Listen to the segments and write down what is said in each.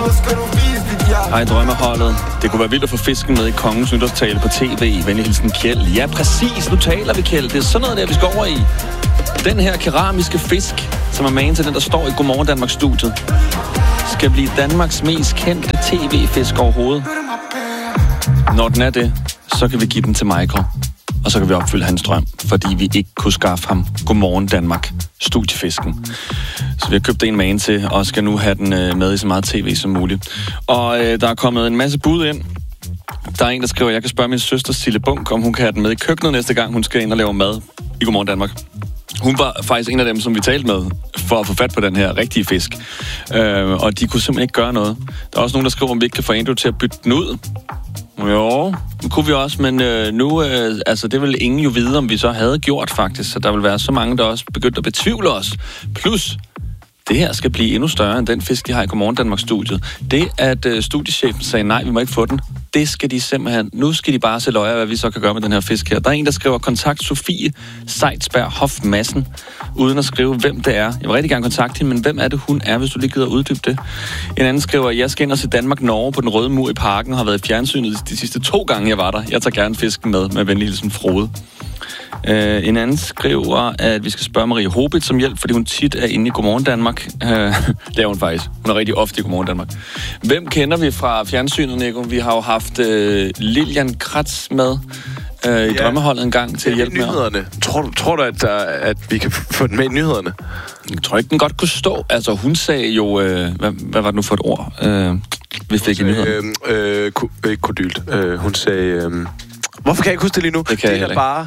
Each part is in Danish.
Hej drømmeholdet. Det kunne være vildt at få fisken med i kongens nytårstale på tv. Venlig hilsen Kjeld. Ja, præcis. Nu taler vi, Kjeld. Det er sådan noget der, vi skal over i. Den her keramiske fisk, som er magen til den, der står i Godmorgen Danmark-studiet, skal blive Danmarks mest kendte tv-fisk overhovedet. Når den er det, så kan vi give den til Michael. Og så kan vi opfylde hans drøm, fordi vi ikke kunne skaffe ham Godmorgen Danmark studiefisken. Så vi har købt en mane til, og skal nu have den med i så meget tv som muligt. Og der er kommet en masse bud ind. Der er en, der skriver, at jeg kan spørge min søster Sille Bunk, om hun kan have den med i køkkenet næste gang, hun skal ind og lave mad i Godmorgen Danmark. Hun var faktisk en af dem, som vi talte med, for at få fat på den her rigtige fisk. Og de kunne simpelthen ikke gøre noget. Der er også nogen, der skriver, om vi ikke kan få Andrew til at bytte den ud. Jo, det kunne vi også, men nu, det vil ingen jo vide, om vi så havde gjort faktisk. Så der vil være så mange, der også begyndt at betvivle os. Plus, det her skal blive endnu større end den fisk, de har i Godmorgen Danmark-studiet. Det, at studiechefen sagde, nej, vi må ikke få den, det skal de simpelthen... Nu skal de bare se løje, hvad vi så kan gøre med den her fisk her. Der er en, der skriver, kontakt Sofie Seidsberg Hoff Madsen, uden at skrive, hvem det er. Jeg vil rigtig gerne kontakte hende, men hvem er det, hun er, hvis du lige gider uddybe det? En anden skriver, jeg skal ind og se Danmark-Norge på den røde mur i parken, og har været i fjernsynet de sidste 2 gange, jeg var der. Jeg tager gerne fisken med venlig hilsen Frode. En anden skriver, at vi skal spørge Marie Hobit som hjælp, fordi hun tit er inde i Godmorgen Danmark. Det er hun faktisk. Hun er rigtig ofte i Godmorgen Danmark. Hvem kender vi fra fjernsynet, Nico? Vi har jo haft Lilian Kratz med i drømmeholdet en gang til at hjælpe med. Nyhederne. Tror du, at vi kan få den med i nyhederne? Jeg tror ikke, den godt kunne stå. Altså, hun sagde jo... hvad var det nu for et ord, vi fik i nyhederne? Ikke kodylt. Hun sagde... Hvorfor kan jeg ikke huske det lige nu? Det kan jeg er bare...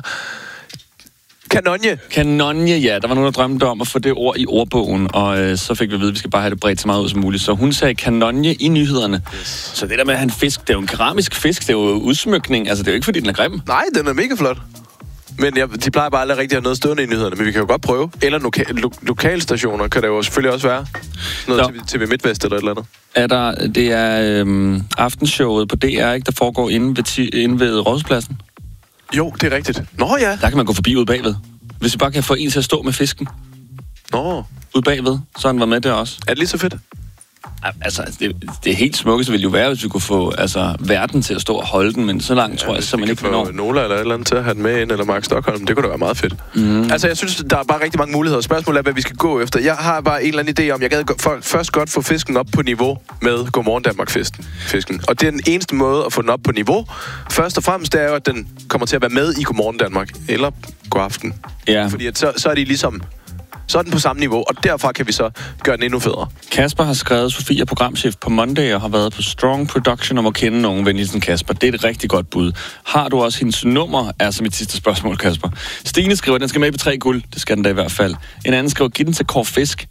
Kanonje, ja. Der var nogen, der drømte om at få det ord i ordbogen, og så fik vi at vide, at vi skal bare have det bredt så meget ud som muligt. Så hun sagde kanonje i nyhederne. Yes. Så det der med at have en fisk, det er jo en keramisk fisk, det er jo udsmykning. Altså, det er jo ikke, fordi den er grim. Nej, den er mega flot. Men de plejer bare aldrig rigtig at have noget stående i nyhederne, men vi kan jo godt prøve. Eller lokalstationer kan det jo selvfølgelig også være. Noget TV MidtVest eller et eller andet. Det er aftenshowet på DR, ikke, der foregår inde ved Rådhuspladsen. Jo, det er rigtigt. Nå ja. Der kan man gå forbi ud bagved. Hvis vi bare kan få en til at stå med fisken. Nå. Ud bagved, så han var med der også. Er det lige så fedt? Altså, det helt smukkeste ville jo være, hvis vi kunne få verden til at stå og holde den, men så langt tror jeg, så man ikke kan nå. Nola eller et eller andet til at have den med ind, eller Mark Stockholm, det kunne da være meget fedt. Mm. Altså, jeg synes, der er bare rigtig mange muligheder. Spørgsmålet er, hvad vi skal gå efter. Jeg har bare en eller anden idé om, jeg gad først godt få fisken op på niveau med Godmorgen Danmark-fisken. Og det er den eneste måde at få den op på niveau. Først og fremmest, det er jo, at den kommer til at være med i Godmorgen Danmark, eller God aften. Ja. Fordi så er de ligesom... Så er den på samme niveau, og derfra kan vi så gøre den endnu federe. Kasper har skrevet, Sofie er programchef på Monday og har været på Strong Production og må kende nogen, venligsen Kasper. Det er et rigtig godt bud. Har du også hendes nummer, er så mit sidste spørgsmål, Kasper. Stine skriver, den skal med på 3 guld. Det skal den da i hvert fald. En anden skriver, giv den til Kåre Fisk.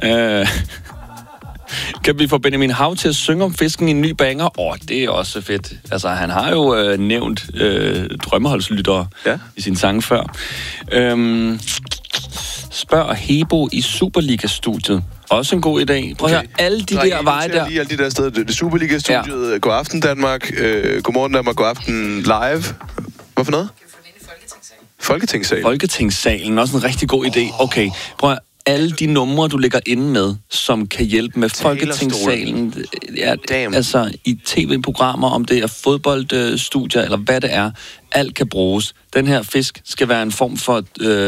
Kan vi få Benjamin Hav til at synge om fisken i en ny banger? Det er også fedt. Altså, han har jo nævnt drømmeholdslyttere i sin sang før. Spørg Hebo i Superliga-studiet. Også en god idé. Prøv at høre, alle de der veje der. Lige alle de der steder. Det Superliga-studiet, God aften Danmark, Godmorgen Danmark, God aften live. Hvad for noget? Folketingssalen. Folketingssalen, også en rigtig god idé. Okay, prøv at alle de numre, du lægger inde med, som kan hjælpe med Folketingssalen. Altså i tv-programmer, om det er fodboldstudier, eller hvad det er. Alt kan bruges. Den her fisk skal være en form for...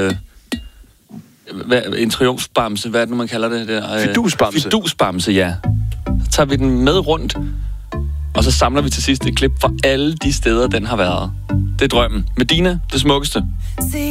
en triumfbamse, hvad er det nu, man kalder det der? Fidusbamse. Fidusbamse, ja. Så tager vi den med rundt, og så samler vi til sidst et klip fra alle de steder, den har været. Det er drømmen. Medina, det smukkeste.